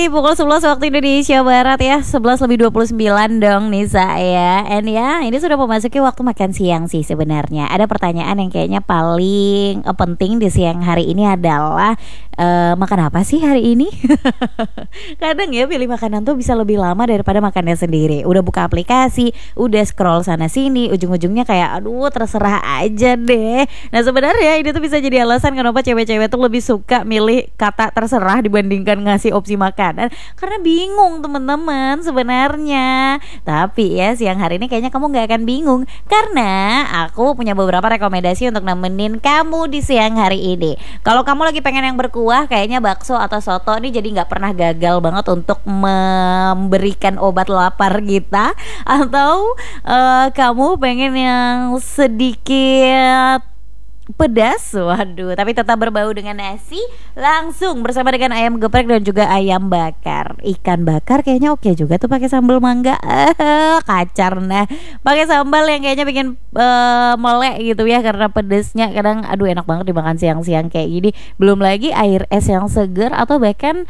pukul 11 waktu Indonesia Barat ya, 11:29 dong Nisa ya. And ya, ini sudah memasuki waktu makan siang sih sebenarnya. Ada pertanyaan yang kayaknya paling penting di siang hari ini adalah makan apa sih hari ini? Kadang ya pilih makanan tuh bisa lebih lama daripada makannya sendiri. Udah buka aplikasi, udah scroll sana sini, ujung-ujungnya kayak aduh terserah aja deh. Nah sebenarnya ini tuh bisa jadi alasan kenapa cewek-cewek tuh lebih suka milih kata terserah dibandingkan ngasih opsi makanan, karena bingung teman-teman sebenarnya. Tapi ya siang hari ini kayaknya kamu gak akan bingung, karena aku punya beberapa rekomendasi untuk nemenin kamu di siang hari ini. Kalau kamu lagi pengen yang berkuah, kayaknya bakso atau soto nih jadi gak pernah gagal banget untuk memberikan obat lapar kita. Atau kamu pengen yang sedikit pedas, waduh, tapi tetap berbau dengan nasi, langsung bersama dengan ayam geprek dan juga ayam bakar. Ikan bakar kayaknya oke juga tuh pakai sambal mangga, kacar. Nah, pakai sambal yang kayaknya bikin melek gitu ya, karena pedesnya kadang aduh enak banget dimakan siang-siang kayak gini. Belum lagi air es yang seger atau bahkan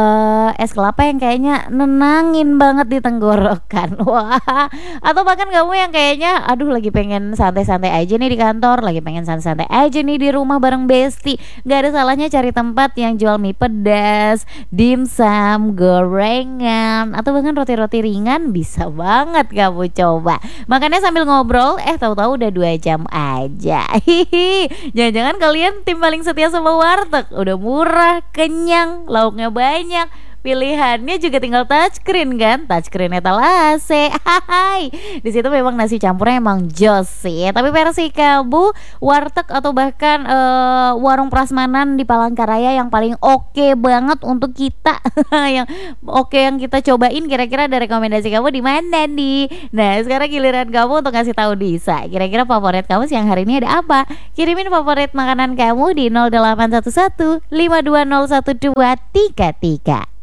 es kelapa yang kayaknya nenangin banget di tenggorokan. Wah, atau bahkan kamu yang kayaknya aduh lagi pengen santai-santai aja nih di kantor, lagi pengen santai aja nih di rumah bareng Besti, gak ada salahnya cari tempat yang jual mie pedas, dimsum, gorengan, atau bahkan roti-roti ringan. Bisa banget kamu coba. Makannya sambil ngobrol, tahu-tahu udah 2 jam aja. Hihi. Jangan-jangan kalian tim paling setia sama warteg. Udah murah, kenyang, lauknya banyak, pilihannya juga tinggal touchscreen kan, touchscreen etalase. Hai, di situ memang nasi campurnya emang jos sih. Tapi versi kamu warteg atau bahkan warung prasmanan di Palangkaraya yang paling oke banget untuk kita, yang oke yang kita cobain, kira-kira ada rekomendasi kamu di mana nih? Nah sekarang giliran kamu untuk ngasih tahu Disa, kira-kira favorit kamu siang hari ini ada apa? Kirimin favorit makanan kamu di 0811 5201 233.